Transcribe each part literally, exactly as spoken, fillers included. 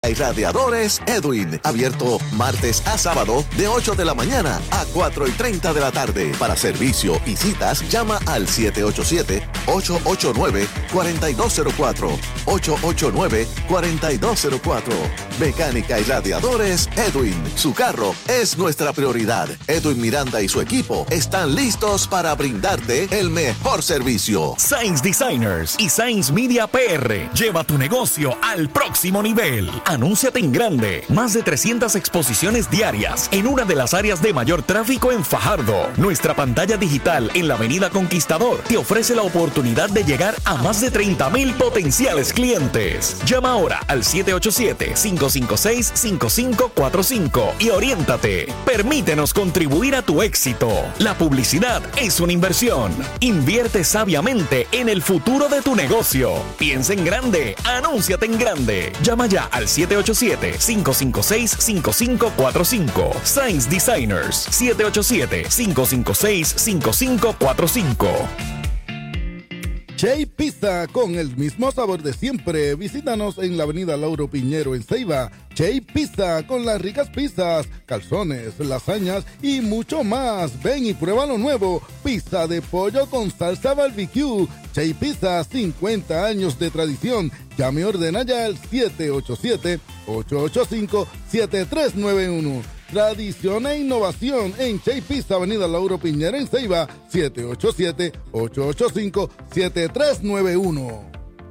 y Radiadores Edwin. Abierto martes a sábado de ocho de la mañana a cuatro y treinta de la tarde. Para servicio y citas, llama al siete ocho siete, ocho ocho nueve, cuatro dos cero cuatro. ocho ocho nueve, cuatro dos cero cuatro. Mecánica y Radiadores Edwin. Su carro es nuestra prioridad. Edwin Miranda y su equipo están listos para brindarte el mejor servicio. Sainz Designers y Sainz Media P R. Lleva tu negocio al próximo nivel. Anúnciate en grande. Más de trescientas exposiciones diarias en una de las áreas de mayor tráfico en Fajardo. Nuestra pantalla digital en la Avenida Conquistador te ofrece la oportunidad de llegar a más de treinta mil potenciales clientes. Llama ahora al siete ocho siete, cinco cinco seis, cinco cinco cuatro cinco y oriéntate. Permítenos contribuir a tu éxito. La publicidad es una inversión. Invierte sabiamente en el futuro de tu negocio. Piensa en grande. Anúnciate en grande. Llama ya al siete ocho siete, cinco cinco seis, cinco cinco cuatro cinco. Sainz Designers. siete ocho siete, cinco cinco seis, cinco cinco cuatro cinco. Chay Pizza, con el mismo sabor de siempre. Visítanos en la avenida Lauro Piñero en Ceiba. Chay Pizza, con las ricas pizzas, calzones, lasañas y mucho más. Ven y prueba lo nuevo. Pizza de pollo con salsa barbecue. Chay Pizza, cincuenta años de tradición. Llame y ordena ya al siete ocho siete, ocho ocho cinco, siete tres nueve uno. Tradición e innovación en Chay Pizza, avenida Lauro Piñera en Ceiba, siete ocho siete, ocho ocho cinco, siete tres nueve uno.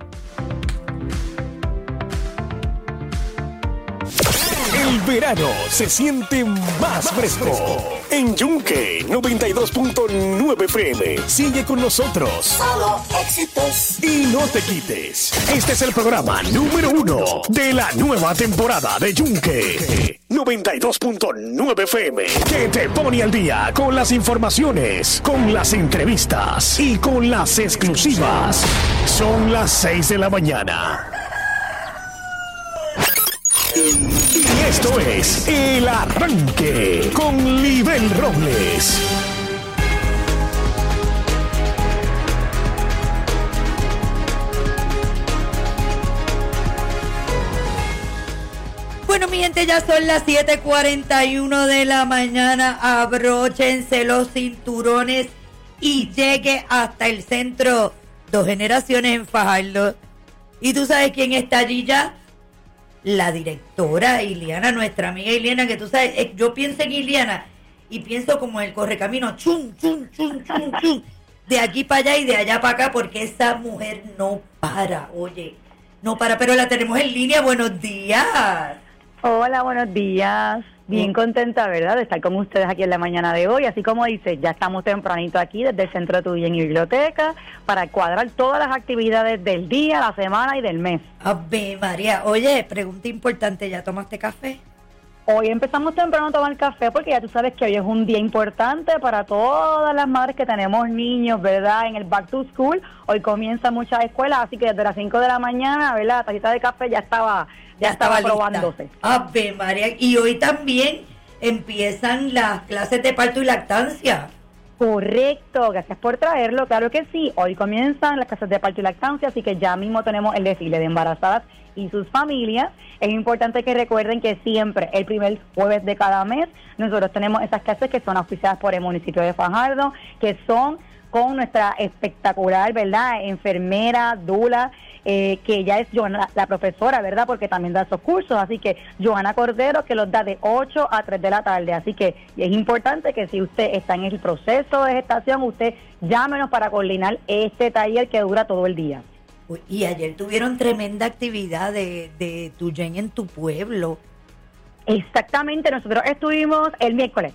El verano se siente más fresco. En Yunque noventa y dos punto nueve F M. Sigue con nosotros. Solo éxitos. Y no te quites. Este es el programa número uno de la nueva temporada de Yunque noventa y dos punto nueve F M, que te pone al día con las informaciones, con las entrevistas y con las exclusivas. Son las seis de la mañana. Y esto es El Arranque con Libel Robles. Bueno, mi gente, ya son las siete cuarenta y uno de la mañana. Abróchense los cinturones y llegue hasta el centro Dos Generaciones en Fajardo. ¿Y tú sabes quién está allí ya? La directora Iliana, nuestra amiga Iliana, que tú sabes, eh, yo pienso en Iliana y pienso como el correcamino, chum, chum, chum, chum, chum, de aquí para allá y de allá para acá, porque esa mujer no para, oye, no para, pero la tenemos en línea. Buenos días. Hola, buenos días. Bien contenta, ¿verdad?, de estar con ustedes aquí en la mañana de hoy. Así como dice, ya estamos tempranito aquí desde el Centro Tuyen y Biblioteca para cuadrar todas las actividades del día, la semana y del mes. Ave María, oye, pregunta importante, ¿ya tomaste café? Hoy empezamos temprano a tomar café porque ya tú sabes que hoy es un día importante para todas las madres que tenemos niños, ¿verdad?, en el Back to School. Hoy comienzan muchas escuelas, así que desde las cinco de la mañana, ¿verdad?, la tacita de café ya estaba... Ya, ya estaba, estaba probándose. Ave María, y hoy también empiezan las clases de parto y lactancia. Correcto, gracias por traerlo, claro que sí. Hoy comienzan las clases de parto y lactancia, así que ya mismo tenemos el desfile de embarazadas y sus familias. Es importante que recuerden que siempre el primer jueves de cada mes nosotros tenemos esas clases que son auspiciadas por el municipio de Fajardo, que son con nuestra espectacular, ¿verdad?, enfermera, dula, eh, que ella es Joana, la profesora, ¿verdad?, porque también da esos cursos, así que Joana Cordero, que los da de ocho a tres de la tarde, así que es importante que si usted está en el proceso de gestación, usted llámenos para coordinar este taller que dura todo el día. Y ayer tuvieron tremenda actividad de, de Tuyen en tu pueblo. Exactamente, nosotros estuvimos el miércoles.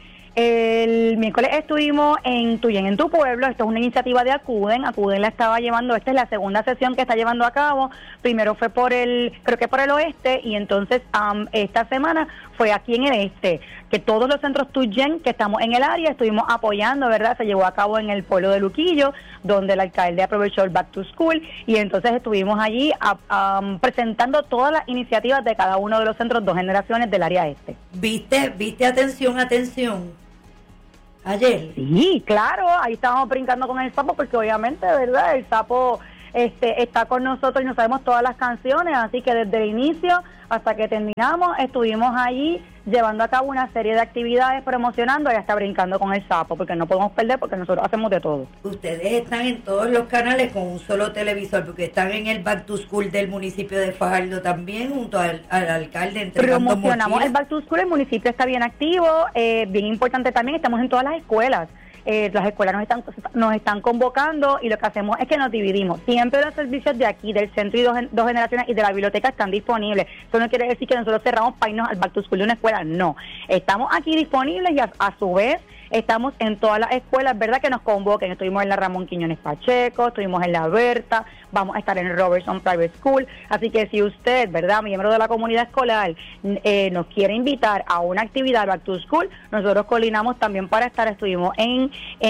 El miércoles estuvimos en Tuyen en tu pueblo. Esto es una iniciativa de Acuden. Acuden la estaba llevando, esta es la segunda sesión que está llevando a cabo. Primero fue por el, creo que por el oeste, y entonces um, esta semana fue aquí en el este, que todos los centros Tuyen que estamos en el área estuvimos apoyando, ¿verdad? Se llevó a cabo en el pueblo de Luquillo, donde el alcalde aprovechó el Back to School, y entonces estuvimos allí a, um, presentando todas las iniciativas de cada uno de los centros Dos Generaciones del área este. ¿Viste? ¿Viste? Atención, atención. Ayer. Sí, claro, ahí estábamos brincando con el sapo porque obviamente, ¿verdad?, el sapo este, está con nosotros y nos sabemos todas las canciones, así que desde el inicio hasta que terminamos estuvimos allí llevando a cabo una serie de actividades, promocionando y hasta brincando con el sapo, porque no podemos perder porque nosotros hacemos de todo. Ustedes están en todos los canales con un solo televisor, porque están en el Back to School del municipio de Fajardo también, junto al, al alcalde entregando Promocionamos mochilas. el Back to School, el municipio está bien activo, eh, bien importante también, estamos en todas las escuelas. Eh, las escuelas nos están nos están convocando y lo que hacemos es que nos dividimos. Siempre los servicios de aquí, del centro y dos, dos generaciones y de la biblioteca están disponibles. Eso no quiere decir que nosotros cerramos para irnos al Back to School de una escuela, no. Estamos aquí disponibles y a, a su vez estamos en todas las escuelas, ¿verdad? Que nos convoquen. Estuvimos en la Ramón Quiñones Pacheco, estuvimos en la Berta, vamos a estar en Robertson Private School. Así que si usted, ¿verdad?, miembro de la comunidad escolar, eh, nos quiere invitar a una actividad Back to School, nosotros coordinamos también para estar. Estuvimos en,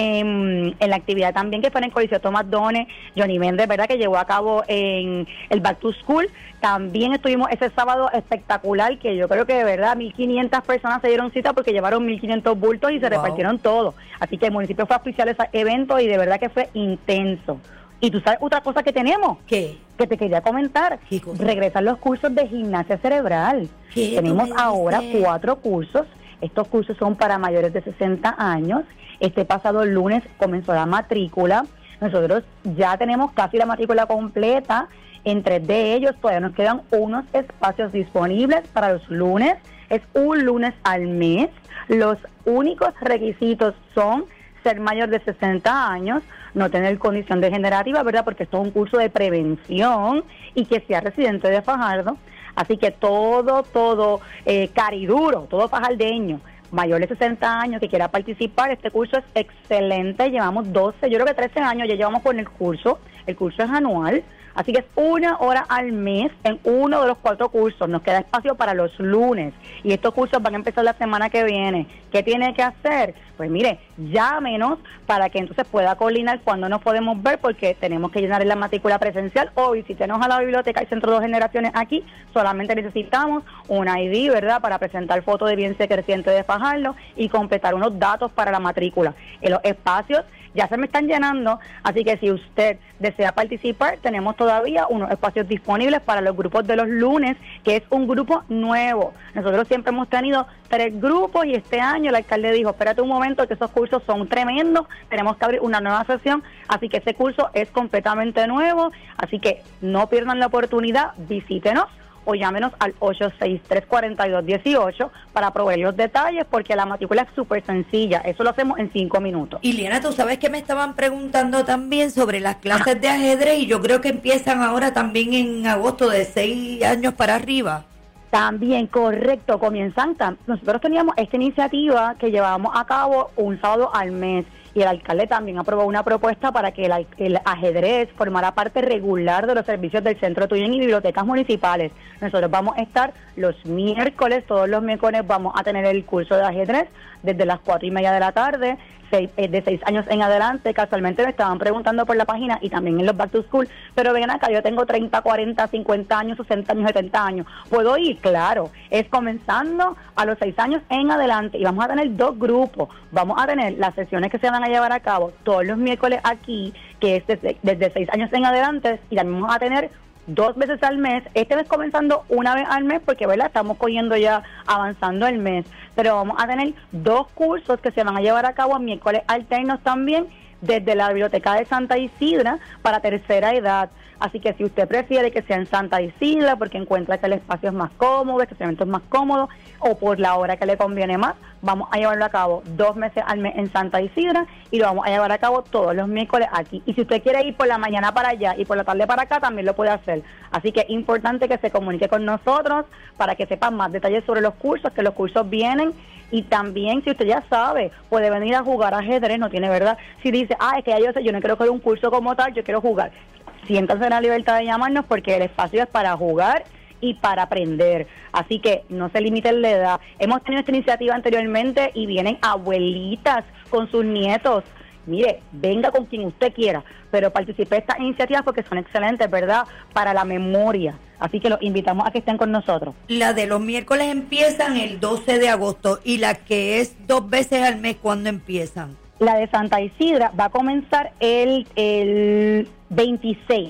en, en la actividad también que fue en el Coliseo Tomás Dones, Johnny Méndez, ¿verdad?, que llevó a cabo en el Back to School. También estuvimos ese sábado espectacular, que yo creo que de verdad mil quinientas personas se dieron cita porque llevaron mil quinientos bultos y se wow. repartieron todo. Así que el municipio fue a oficiar ese evento y de verdad que fue intenso. Y tú sabes otra cosa que tenemos, ¿qué? Que te quería comentar, regresan los cursos de gimnasia cerebral. ¿Qué? Tenemos ahora cuatro cursos. Estos cursos son para mayores de sesenta años. Este pasado lunes comenzó la matrícula. Nosotros ya tenemos casi la matrícula completa. Entre de ellos todavía nos quedan unos espacios disponibles para los lunes. Es un lunes al mes. Los únicos requisitos son ser mayor de sesenta años, no tener condición degenerativa, ¿verdad?, porque esto es un curso de prevención, y que sea residente de Fajardo. Así que todo, todo eh, cariduro, todo fajardeño, mayor de sesenta años que quiera participar, este curso es excelente. Llevamos doce, yo creo que trece años ya llevamos con el curso. El curso es anual. Así que es una hora al mes en uno de los cuatro cursos. Nos queda espacio para los lunes. Y estos cursos van a empezar la semana que viene. ¿Qué tiene que hacer? Pues mire, llámenos para que entonces pueda coordinar cuando nos podemos ver, porque tenemos que llenar la matrícula presencial o visítenos a la biblioteca y Centro Dos Generaciones aquí. Solamente necesitamos un I D, ¿verdad?, para presentar foto de bien creciente de Fajardo y completar unos datos para la matrícula. En los espacios ya se me están llenando, así que si usted desea participar, tenemos todavía unos espacios disponibles para los grupos de los lunes, que es un grupo nuevo. Nosotros siempre hemos tenido tres grupos y este año el alcalde dijo, espérate un momento, que esos cursos son tremendos, tenemos que abrir una nueva sesión, así que ese curso es completamente nuevo, así que no pierdan la oportunidad, visítenos o llámenos al ocho seis tres, cuatro dos uno ocho para proveer los detalles, porque la matrícula es súper sencilla. Eso lo hacemos en cinco minutos. Y Liana, tú sabes que me estaban preguntando también sobre las clases de ajedrez, y yo creo que empiezan ahora también en agosto, de seis años para arriba. También, correcto, comienzan. Nosotros teníamos esta iniciativa que llevábamos a cabo un sábado al mes, y el alcalde también aprobó una propuesta para que el, el ajedrez formara parte regular de los servicios del Centro Tuyén y bibliotecas municipales. Nosotros vamos a estar los miércoles, todos los miércoles vamos a tener el curso de ajedrez desde las cuatro y media de la tarde, seis, eh, de seis años en adelante. Casualmente me estaban preguntando por la página y también en los Back to School, pero ven acá, yo tengo treinta, cuarenta, cincuenta años, sesenta años, setenta años. ¿Puedo ir? Claro. Es comenzando a los seis años en adelante, y vamos a tener dos grupos. Vamos a tener las sesiones que se van a llevar a cabo todos los miércoles aquí, que es desde, desde seis años en adelante, y también vamos a tener dos veces al mes. Este mes comenzando una vez al mes, porque verdad estamos cogiendo ya, avanzando el mes, pero vamos a tener dos cursos que se van a llevar a cabo miércoles alternos también, desde la biblioteca de Santa Isidra para tercera edad. Así que si usted prefiere que sea en Santa Isidra porque encuentra que el espacio es más cómodo, que el estacionamiento es más cómodo, o por la hora que le conviene más, vamos a llevarlo a cabo dos meses al mes en Santa Isidra, y lo vamos a llevar a cabo todos los miércoles aquí. Y si usted quiere ir por la mañana para allá y por la tarde para acá, también lo puede hacer. Así que es importante que se comunique con nosotros para que sepan más detalles sobre los cursos, que los cursos vienen. Y también, si usted ya sabe, puede venir a jugar ajedrez, no tiene verdad. Si dice, ah, es que ya yo sé, yo no quiero coger un curso como tal, yo quiero jugar. Siéntanse en la libertad de llamarnos, porque el espacio es para jugar y para aprender. Así que no se limiten la edad. Hemos tenido esta iniciativa anteriormente y vienen abuelitas con sus nietos. Mire, venga con quien usted quiera, pero participe de estas iniciativas porque son excelentes, ¿verdad?, para la memoria. Así que los invitamos a que estén con nosotros. La de los miércoles empiezan el doce de agosto, y la que es dos veces al mes, ¿cuándo empiezan? La de Santa Isidra va a comenzar el, el veintiséis.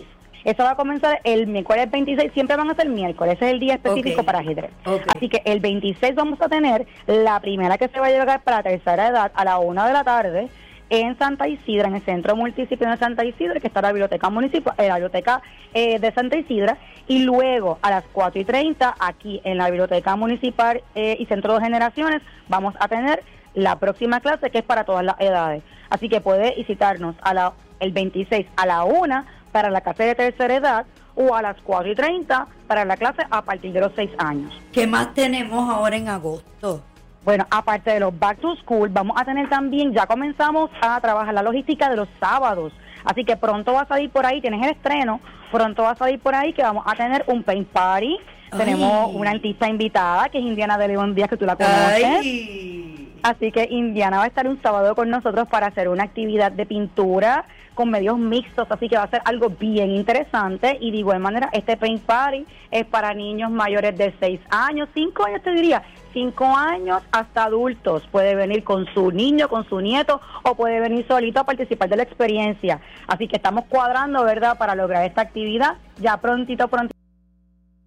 Eso va a comenzar el miércoles veintiséis, siempre van a ser miércoles, ese es el día específico Okay. para ajedrez. Okay. Así que el veintiséis vamos a tener la primera que se va a llevar para la tercera edad a la una de la tarde en Santa Isidra, en el Centro Multidisciplinario de Santa Isidra, que está la biblioteca municipal, eh, la biblioteca eh, de Santa Isidra, y luego a las cuatro y treinta aquí en la biblioteca municipal eh, y Centro de Generaciones vamos a tener la próxima clase, que es para todas las edades. Así que puede visitarnos a la, el veintiséis a la una para la clase de tercera edad o a las cuatro y treinta para la clase a partir de los seis años. ¿Qué más tenemos ahora en agosto? Bueno, aparte de los back to school, vamos a tener también, ya comenzamos a trabajar la logística de los sábados. Así que pronto va a salir por ahí, tienes el estreno, pronto va a salir por ahí que vamos a tener un paint party. Ay. Tenemos una artista invitada, que es Indiana de León Díaz, que tú la conoces. Ay. Así que Indiana va a estar un sábado con nosotros para hacer una actividad de pintura con medios mixtos, así que va a ser algo bien interesante. Y de igual manera, este paint party es para niños mayores de seis años, cinco años te diría, cinco años hasta adultos. Puede venir con su niño, con su nieto, o puede venir solito a participar de la experiencia. Así que estamos cuadrando, ¿verdad?, para lograr esta actividad ya prontito, prontito.